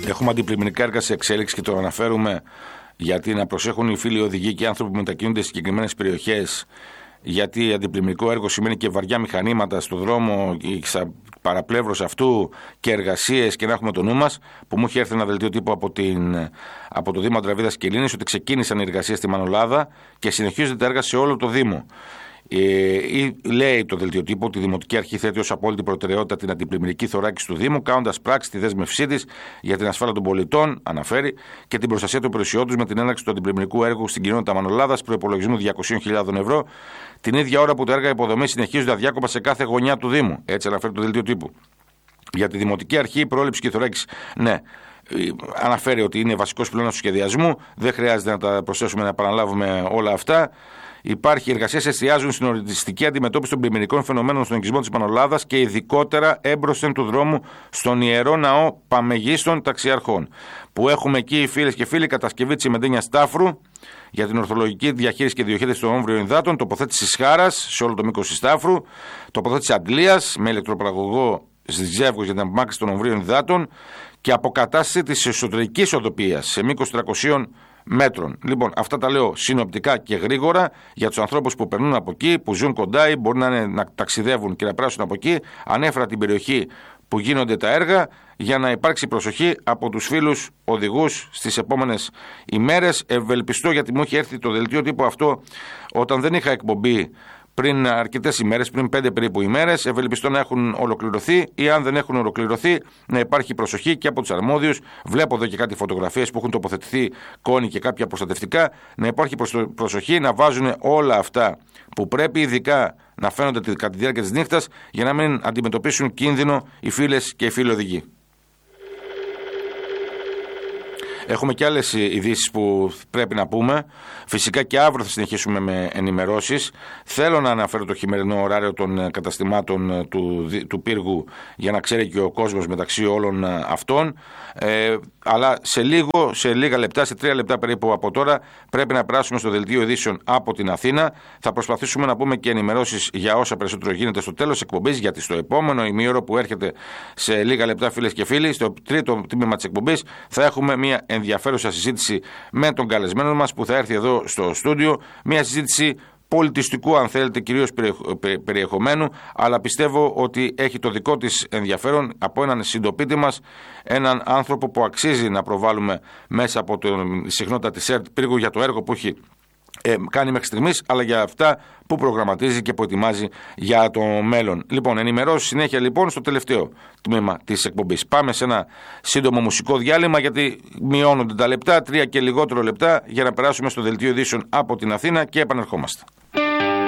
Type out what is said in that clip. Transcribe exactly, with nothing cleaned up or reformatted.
Έχουμε αντιπλημμυρικά έργα σε εξέλιξη και το αναφέρουμε γιατί να προσέχουν οι φίλοι οδηγοί και οι άνθρωποι που μετακινούνται σε συγκεκριμένες περιοχές. Γιατί αντιπλημμυρικό έργο σημαίνει και βαριά μηχανήματα στο δρόμο, παραπλεύρωση αυτού και εργασίες, και να έχουμε το νου μας, που μου έχει έρθει ένα δελτίο τύπου από, την, από το Δήμο Αντραβίδας και Ελλήνης ότι ξεκίνησαν οι εργασίες στη Μανολάδα και συνεχίζονται τα έργα σε όλο το Δήμο. Ε, λέει το δελτίο τύπου ότι η Δημοτική Αρχή θέτει ως απόλυτη προτεραιότητα την αντιπλημμυρική θωράκιση του Δήμου, κάνοντας πράξη τη δέσμευσή της για την ασφάλεια των πολιτών, αναφέρει, και την προστασία των περιουσιών τους με την έναρξη του αντιπλημμυρικού έργου στην κοινότητα Μανολάδας, προϋπολογισμού διακόσιες χιλιάδες ευρώ, την ίδια ώρα που τα έργα υποδομής συνεχίζονται αδιάκοπα σε κάθε γωνιά του Δήμου. Έτσι αναφέρει το δελτίο τύπου. Για τη Δημοτική Αρχή, η πρόληψη και η θωράκιση, ναι. Αναφέρει ότι είναι βασικός πυλώνας του σχεδιασμού, δεν χρειάζεται να τα προσθέσουμε, να επαναλάβουμε όλα αυτά. Υπάρχει εργασίες εστιάζουν στην οριστική αντιμετώπιση των πλημμυρικών φαινομένων στον οικισμό της Μανολάδας και ειδικότερα έμπροσθεν του δρόμου στον Ιερό Ναό Παμεγίστων Ταξιαρχών. Που έχουμε εκεί, φίλες και φίλοι, κατασκευή της Εμεντένιας Τάφρου για την ορθολογική διαχείριση και διοχέτευση των όμβριων υδάτων, τοποθέτηση Σχάρας σε όλο το μήκος της Τάφρου, τοποθέτηση Αντλίας με ηλεκτροπαραγωγό στις Ζεύγος για την απομάκρυνση των ομβρίων υδάτων και αποκατάσταση της εσωτερικής οδοποιίας σε μήκος τριακοσίων μέτρων. Λοιπόν, αυτά τα λέω συνοπτικά και γρήγορα για τους ανθρώπους που περνούν από εκεί, που ζουν κοντά ή μπορεί να, είναι, να ταξιδεύουν και να περάσουν από εκεί. Ανέφερα την περιοχή που γίνονται τα έργα για να υπάρξει προσοχή από τους φίλους οδηγούς στις επόμενες ημέρες. Ευελπιστώ, γιατί μου έχει έρθει το δελτίο τύπου αυτό όταν δεν είχα εκπομπή πριν αρκετές ημέρες, πριν πέντε περίπου ημέρες. Ευελπιστώ να έχουν ολοκληρωθεί, ή αν δεν έχουν ολοκληρωθεί να υπάρχει προσοχή και από τους αρμόδιους. Βλέπω εδώ και κάτι φωτογραφίες που έχουν τοποθετηθεί κόνοι και κάποια προστατευτικά. Να υπάρχει προσοχή, να βάζουν όλα αυτά που πρέπει, ειδικά να φαίνονται κατά τη διάρκεια της νύχτας, για να μην αντιμετωπίσουν κίνδυνο οι φίλες και οι φίλοι οδηγοί. Έχουμε και άλλες ειδήσεις που πρέπει να πούμε. Φυσικά και αύριο θα συνεχίσουμε με ενημερώσεις. Θέλω να αναφέρω το χειμερινό ωράριο των καταστημάτων του, του πύργου για να ξέρει και ο κόσμος μεταξύ όλων αυτών. Ε, αλλά σε λίγο, σε λίγα λεπτά, σε τρία λεπτά περίπου από τώρα, πρέπει να περάσουμε στο δελτίο ειδήσεων από την Αθήνα. Θα προσπαθήσουμε να πούμε και ενημερώσεις για όσα περισσότερο γίνεται στο τέλος εκπομπής, γιατί στο επόμενο ημίωρο που έρχεται σε λίγα λεπτά, φίλες και φίλοι, στο τρίτο τμήμα της εκπομπής, θα έχουμε μια ενδιαφέρουσα συζήτηση με τον καλεσμένο μας που θα έρθει εδώ στο στούντιο. Μια συζήτηση πολιτιστικού, αν θέλετε, κυρίως περιεχομένου, αλλά πιστεύω ότι έχει το δικό της ενδιαφέρον από έναν συντοπίτη μας, έναν άνθρωπο που αξίζει να προβάλλουμε μέσα από τη συχνότητα της ΕΡΤ πύργου για το έργο που έχει Ε, κάνει μέχρι στιγμής, αλλά για αυτά που προγραμματίζει και που ετοιμάζει για το μέλλον. Λοιπόν, ενημερώσεις συνέχεια λοιπόν στο τελευταίο τμήμα της εκπομπής. Πάμε σε ένα σύντομο μουσικό διάλειμμα, γιατί μειώνονται τα λεπτά, τρία και λιγότερο λεπτά, για να περάσουμε στο δελτίο ειδήσεων από την Αθήνα και επανερχόμαστε.